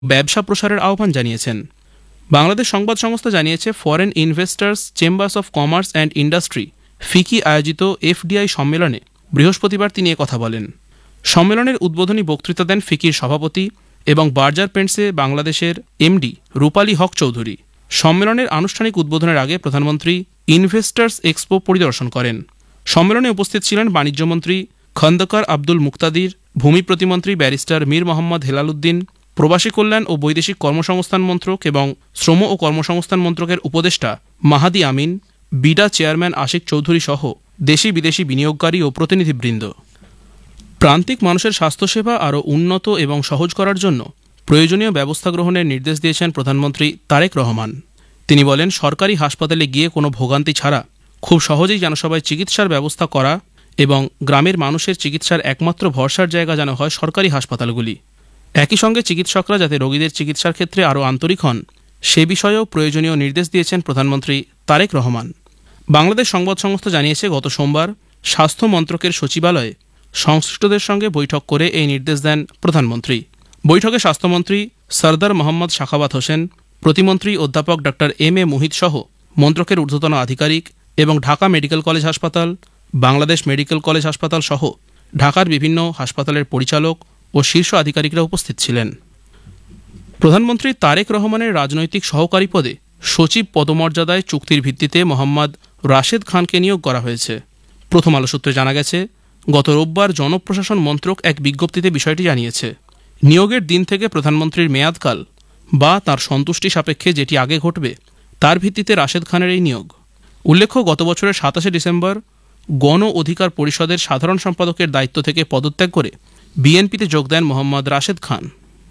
ব্যবসা প্রসারের আহ্বান জানিয়েছেন। বাংলাদেশ সংবাদ সংস্থা জানিয়েছে, foreign investors chambers of commerce and industry ফিকি আয়োজিত এফডিআই সম্মেলনে বৃহস্পতিবার তিনি কথা বলেন। সম্মেলনের উদ্বোধনী বক্তৃতা দেন ফিকির সভাপতি এবং বার্জার পেন্টসে বাংলাদেশের এমডি রূপালী হক চৌধুরী। সম্মেলনের আনুষ্ঠানিক উদ্বোধনের আগে প্রধানমন্ত্রী ইনভেস্টার্স এক্সপো পরিদর্শন করেন। সম্মেলনে উপস্থিত ছিলেন বাণিজ্যমন্ত্রী খন্দকার আব্দুল মুক্তাদির, ভূমি প্রতিমন্ত্রী ব্যারিস্টার মীর মোহাম্মদ হেলাল উদ্দিন, প্রবাসী কল্যাণ ও বৈদেশিক কর্মসংস্থান মন্ত্রক এবং শ্রম ও কর্মসংস্থান মন্ত্রকের উপদেষ্টা মাহাদি আমিন, বিডা চেয়ারম্যান আশিক চৌধুরী সহ দেশি বিদেশি বিনিয়োগকারী ও প্রতিনিধিবৃন্দ। প্রান্তিক মানুষের স্বাস্থ্যসেবা আরও উন্নত এবং সহজ করার জন্য প্রয়োজনীয় ব্যবস্থা গ্রহণের নির্দেশ দিয়েছেন প্রধানমন্ত্রী তারেক রহমান। তিনি বলেন, সরকারি হাসপাতালে গিয়ে কোনো ভোগান্তি ছাড়া খুব সহজেই যেন সবাই চিকিৎসার ব্যবস্থা করা এবং গ্রামের মানুষের চিকিৎসার একমাত্র ভরসার জায়গা যেন হয় সরকারি হাসপাতালগুলি। একই সঙ্গে চিকিৎসকরা যাতে রোগীদের চিকিৎসার ক্ষেত্রে আরও আন্তরিক হন সে বিষয়েও প্রয়োজনীয় নির্দেশ দিয়েছেন প্রধানমন্ত্রী তারেক রহমান। বাংলাদেশ সংবাদ সংস্থা জানিয়েছে, গত সোমবার স্বাস্থ্য মন্ত্রকের সচিবালয়ে সংশ্লিষ্টদের সঙ্গে বৈঠক করে এই নির্দেশ দেন প্রধানমন্ত্রী। বৈঠকে স্বাস্থ্যমন্ত্রী সরদার মোহাম্মদ সাখাওয়াত হোসেন, প্রতিমন্ত্রী অধ্যাপক ডক্টর এম এ মুহিত সহ মন্ত্রকের ঊর্ধ্বতন আধিকারিক এবং ঢাকা মেডিকেল কলেজ হাসপাতাল, বাংলাদেশ মেডিকেল কলেজ হাসপাতাল সহ ঢাকার বিভিন্ন হাসপাতালের পরিচালক ও শীর্ষ আধিকারিকরা উপস্থিত ছিলেন। প্রধানমন্ত্রী তারেক রহমানের রাজনৈতিক সহকারী পদে সচিব পদমর্যাদায় চুক্তির ভিত্তিতে মোহাম্মদ রাশেদ খানকে নিয়োগ করা হয়েছে। প্রথম আলো সূত্রে জানা গেছে, গত রোববার জনপ্রশাসন মন্ত্রক এক বিজ্ঞপ্তিতে বিষয়টি জানিয়েছে। নিয়োগের দিন থেকে প্রধানমন্ত্রীর মেয়াদকাল বা তার সন্তুষ্টি সাপেক্ষে যেটি আগে ঘটবে তার ভিত্তিতে রাশেদ খানের এই নিয়োগ। উল্লেখ্য, গত বছরের 27 ডিসেম্বর গণ অধিকার পরিষদের সাধারণ সম্পাদকের দায়িত্ব থেকে পদত্যাগ করে বিএনপিতে যোগ দেন মোহাম্মদ রাশেদ খান।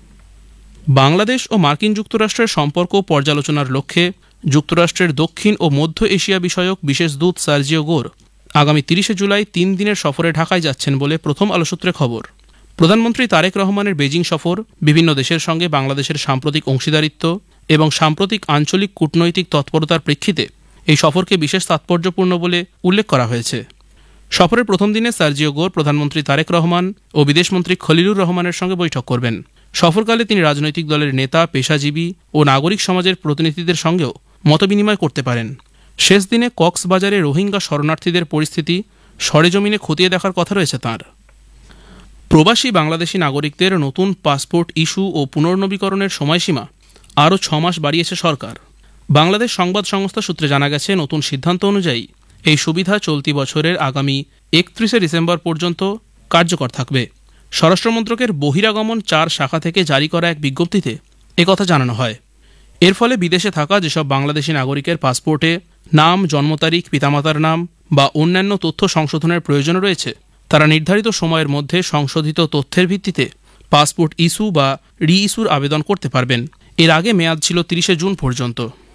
বাংলাদেশ ও মার্কিন যুক্তরাষ্ট্রের সম্পর্ক পর্যালোচনার লক্ষ্যে যুক্তরাষ্ট্রের দক্ষিণ ও মধ্য এশিয়া বিষয়ক বিশেষ দূত সার্জিও গোর আগামী 30 জুলাই 3 দিনের সফরে ঢাকায় যাচ্ছেন বলে প্রথম আলো সূত্রে খবর। প্রধানমন্ত্রী তারেক রহমানের বেজিং সফর বিভিন্ন দেশের সঙ্গে বাংলাদেশের সাম্প্রতিক অংশীদারিত্ব এবং সাম্প্রতিক আঞ্চলিক কূটনৈতিক তৎপরতার প্রেক্ষিতে এই সফরকে বিশেষ তাৎপর্যপূর্ণ বলে উল্লেখ করা হয়েছে। সফরের প্রথম দিনে সার্জিও গোর প্রধানমন্ত্রী তারেক রহমান ও বিদেশমন্ত্রী খলিলুর রহমানের সঙ্গে বৈঠক করবেন। সফরকালে তিনি রাজনৈতিক দলের নেতা, পেশাজীবী ও নাগরিক সমাজের প্রতিনিধিদের সঙ্গেও মতবিনিময় করতে পারেন। শেষ দিনে কক্সবাজারে রোহিঙ্গা শরণার্থীদের পরিস্থিতি সরেজমিনে খতিয়ে দেখার কথা রয়েছে তাঁর। প্রবাসী বাংলাদেশি নাগরিকদের নতুন পাসপোর্ট ইস্যু ও পুনর্নবীকরণের সময়সীমা আরও 6 মাস বাড়িয়েছে সরকার। বাংলাদেশ সংবাদ সংস্থা সূত্রে জানা গেছে, নতুন সিদ্ধান্ত অনুযায়ী এই সুবিধা চলতি বছরের আগামী 31 ডিসেম্বর পর্যন্ত কার্যকর থাকবে। স্বরাষ্ট্রমন্ত্রকের বহিরাগমন 4 শাখা থেকে জারি করা এক বিজ্ঞপ্তিতে একথা জানানো হয়। এর ফলে বিদেশে থাকা যেসব বাংলাদেশি নাগরিকের পাসপোর্টে নাম, জন্ম তারিখ, পিতামাতার নাম বা অন্যান্য তথ্য সংশোধনের প্রয়োজন রয়েছে তারা নির্ধারিত সময়ের মধ্যে সংশোধিত তথ্যের ভিত্তিতে পাসপোর্ট ইস্যু বা রি-ইস্যুর আবেদন করতে পারবেন। এর আগে মেয়াদ ছিল 30 জুন পর্যন্ত।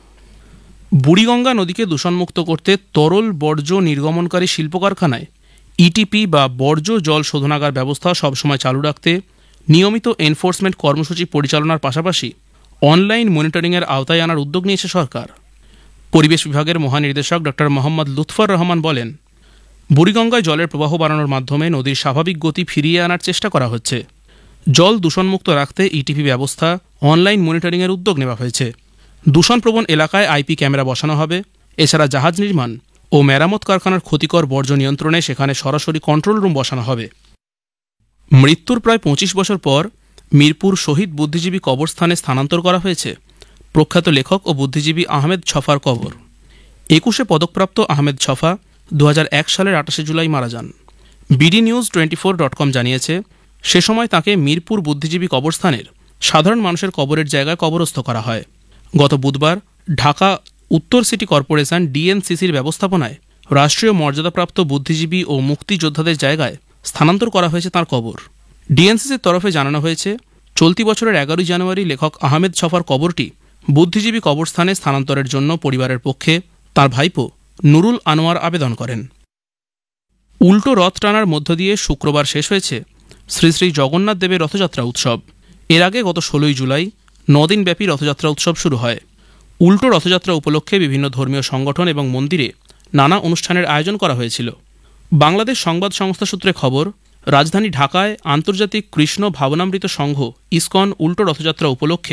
বুড়িগঙ্গা নদীকে দূষণমুক্ত করতে তরল বর্জ্য নির্গমনকারী শিল্প কারখানায় ইটিপি বা বর্জ্য জল শোধনাগার ব্যবস্থা সবসময় চালু রাখতে নিয়মিত এনফোর্সমেন্ট কর্মসূচি পরিচালনার পাশাপাশি অনলাইন মনিটরিংয়ের আওতায় আনার উদ্যোগ নিয়েছে সরকার। পরিবেশ বিভাগের মহানির্দেশক ডক্টর মোহাম্মদ লুৎফর রহমান বলেন, বুড়িগঙ্গায় জলের প্রবাহ বাড়ানোর মাধ্যমে নদীর স্বাভাবিক গতি ফিরিয়ে আনার চেষ্টা করা হচ্ছে। জল দূষণমুক্ত রাখতে ইটিপি ব্যবস্থা, অনলাইন মনিটরিংয়ের উদ্যোগ নেওয়া হয়েছে। দূষণপ্রবণ এলাকায় আইপি ক্যামেরা বসানো হবে। এছাড়া জাহাজ নির্মাণ ও মেরামত কারখানার ক্ষতিকর বর্জ্য নিয়ন্ত্রণে সেখানে সরাসরি কন্ট্রোল রুম বসানো হবে। মৃত্যুর প্রায় 25 বছর পর মিরপুর শহীদ বুদ্ধিজীবী কবরস্থানে স্থানান্তর করা হয়েছে প্রখ্যাত লেখক ও বুদ্ধিজীবী আহমেদ ছফার কবর। 21 পদকপ্রাপ্ত আহমেদ ছফা 2001 সালের 28 জুলাই মারা যান। bdnews24.com জানিয়েছে, সে সময় তাঁকে মিরপুর বুদ্ধিজীবী কবরস্থানের সাধারণ মানুষের কবরের জায়গায় কবরস্থ করা হয়। গত বুধবার ঢাকা উত্তর সিটি কর্পোরেশন ডিএনসিসির ব্যবস্থাপনায় রাষ্ট্রীয় মর্যাদাপ্রাপ্ত বুদ্ধিজীবী ও মুক্তিযোদ্ধাদের জায়গায় স্থানান্তর করা হয়েছে তাঁর কবর। ডিএনসিসির তরফে জানানো হয়েছে, চলতি বছরের 11 জানুয়ারি লেখক আহমেদ ছফার কবরটি বুদ্ধিজীবী কবরস্থানে স্থানান্তরের জন্য পরিবারের পক্ষে তাঁর ভাইপো নুরুল আনোয়ার আবেদন করেন। উল্টো রথ টানার মধ্য দিয়ে শুক্রবার শেষ হয়েছে শ্রী শ্রী জগন্নাথ দেবের রথযাত্রা উৎসব। এর আগে গত 16 জুলাই 9 দিনব্যাপী রথযাত্রা উৎসব শুরু হয়। উল্টো রথযাত্রা উপলক্ষে বিভিন্ন ধর্মীয় সংগঠন এবং মন্দিরে নানা অনুষ্ঠানের আয়োজন করা হয়েছিল। বাংলাদেশ সংবাদ সংস্থা সূত্রে খবর, রাজধানী ঢাকায় আন্তর্জাতিক কৃষ্ণ ভাবনামৃত সংঘ ইসকন উল্টো রথযাত্রা উপলক্ষে